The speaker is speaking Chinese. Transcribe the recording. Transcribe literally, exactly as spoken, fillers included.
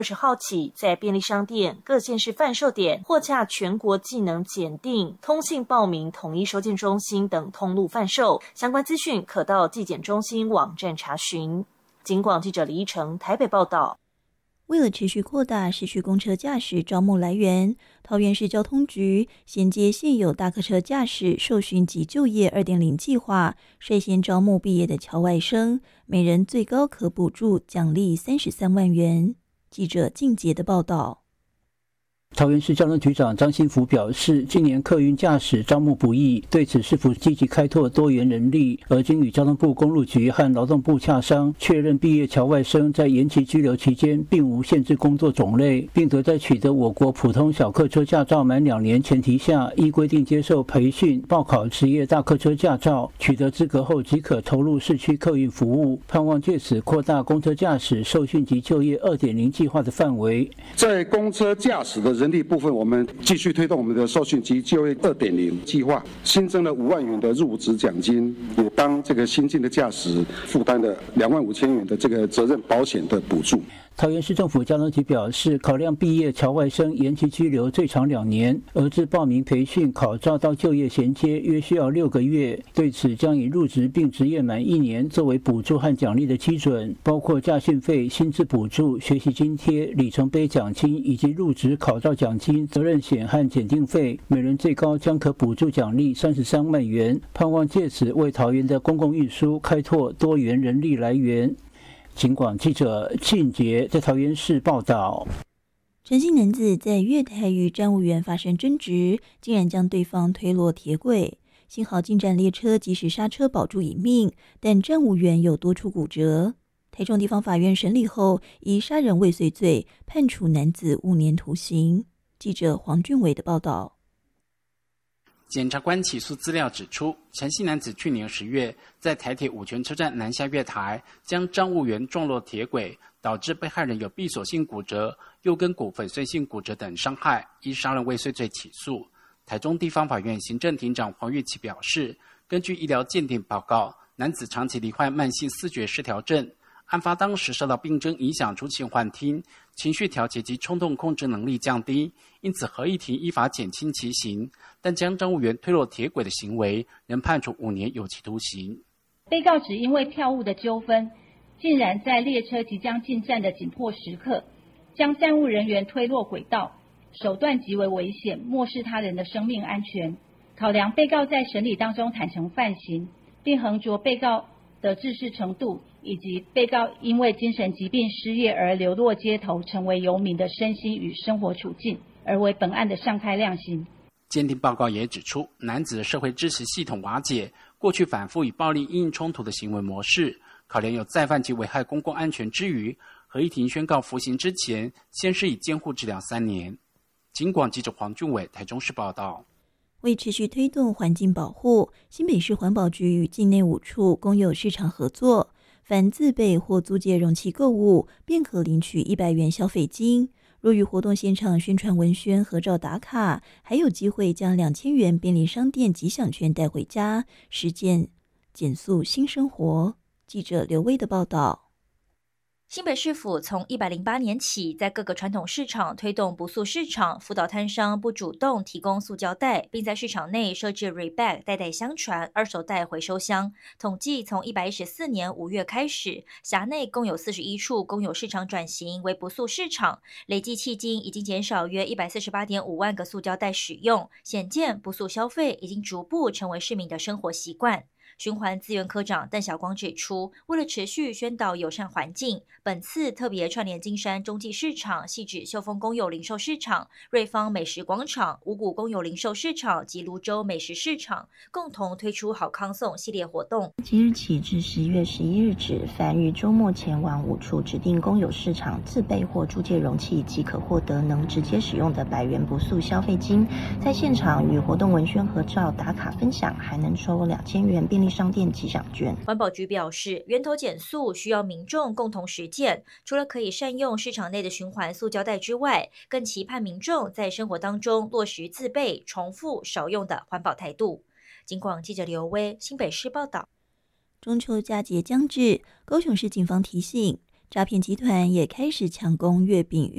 二十号起，在便利商店、各县市贩售点、货架全国技能检定、通信报名统一收件中心等通路贩售。相关资讯可到技检中心网站查询。警广记者李依成台北报道。 为了持续扩大市区公车驾驶招募来源，桃园市交通局衔接现有大客车驾驶受训及就业 二点零 计划，率先招募毕业的侨外生，每人最高可补助奖励三十三万元。记者静杰的报道。 桃园市交通局长张新福表示，今年客运驾驶招募不易，对此是否积极开拓多元人力，而经与交通部公路局和劳动部洽商，确认毕业侨外生在延期居留期间并无限制工作种类，并得在取得我国普通小客车驾照满两年前提下，依规定接受培训，报考职业大客车驾照，取得资格后即可投入市区客运服务，盼望借此扩大公车驾驶受训及就业 二点零 计划的范围。 在公车驾驶的人力部分，我们继续推动我们的受训及就业 二点零 计划，新增了五万元的入职奖金，也当这个新进的驾驶负担了两万五千元的这个责任保险的补助。 桃园市政府交通局表示，考量毕业侨外生延期居留最长两年，而自报名培训、考照到就业衔接约需要六个月，对此将以入职并职业满一年作为补助和奖励的基准，包括驾训费、薪资补助、学习津贴、里程碑奖金以及入职考照奖金、责任险和检定费，每人最高将可补助奖励三十三万元，盼望借此为桃园的公共运输开拓多元人力来源。警广记者庆杰在桃园市报道。 陈姓男子在月台与站务员发生争执，竟然将对方推落铁轨，幸好进站列车及时刹车保住一命，但站务员有多处骨折。台中地方法院审理后，以杀人未遂罪判处男子五年徒刑。记者黄俊伟的报道。 检察官起诉资料指出，陈姓男子去年十月在台铁五权车站南下月台，将站务员撞落铁轨，导致被害人有闭锁性骨折、右根骨粉碎性骨折等伤害，依杀人未遂罪起诉。台中地方法院行政庭长黄玉琪表示，根据医疗鉴定报告，男子长期罹患慢性思觉失调症，案发当时受到病症影响出现幻听、情绪调节及冲动控制能力降低，因此合议庭依法减轻其刑，但将站务员推落铁轨的行为仍判处五年有期徒刑。 被告只因为票务的纠纷，竟然在列车即将进站的紧迫时刻，将站务人员推落轨道，手段极为危险，漠视他人的生命安全。考量被告在审理当中坦诚犯行，并衡酌被告的致事程度，以及被告因为精神疾病失业而流落街头，成为游民的身心与生活处境，而为本案的上开量刑。 鉴定报告也指出，男子的社会支持系统瓦解，过去反复以暴力因应冲突的行为模式，考量有再犯及危害公共安全之余，合议庭宣告服刑之前，先施以监护治疗三年。警广记者黄俊伟台中市报道。 为持续推动环境保护，新北市环保局与境内五处公有市场合作，凡自备或租借容器购物，便可领取一百元消费金。若于活动现场宣传文宣、合照打卡，还有机会将两千元便利商店吉享券带回家，实践减速新生活。记者刘威的报道。 新北市府从一百零八年起，在各个传统市场推动不塑市场，辅导摊商不主动提供塑胶袋，并在市场内设置 Rebag 代代相传二手袋回收箱。统计从一百一十四年五月开始，辖内共有四十一处公有市场转型为不塑市场，累计迄今已经减少约一百四十八点五万个塑胶袋使用，显见不塑消费已经逐步成为市民的生活习惯。循环资源科长邓晓光指出，为了持续宣导友善环境，本次特别串联金山中继市场、汐止秀峰公有零售市场、瑞芳美食广场、五股公有零售市场及泸州美食市场，共同推出好康送系列活动。 即日起至十一月十一日止，凡于周末前往五处指定公有市场自备或租借容器，即可获得能直接使用的百元不塑消费金。在现场与活动文宣合照、打卡分享，还能抽两千元便利商店吉祥券。 环保局表示，源头减塑需要民众共同实践，除了可以善用市场内的循环塑胶袋之外，更期盼民众在生活当中落实自备、重复、少用的环保态度。警广记者刘威新北市报道。 中秋佳节将至，高雄市警方提醒，诈骗集团也开始抢攻月饼